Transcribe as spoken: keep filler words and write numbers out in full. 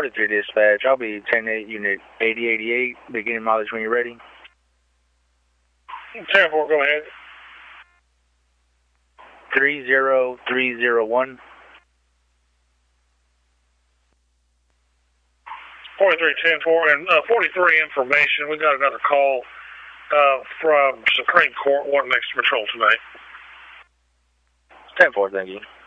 forty-three dispatch. I'll be ten eight, unit eighty eighty-eight, beginning mileage when you're ready. ten four, go ahead. three zero three zero one. forty-three ten four, and uh, forty-three information. We got another call uh, from Supreme Court wanting extra patrol tonight. ten four, thank you.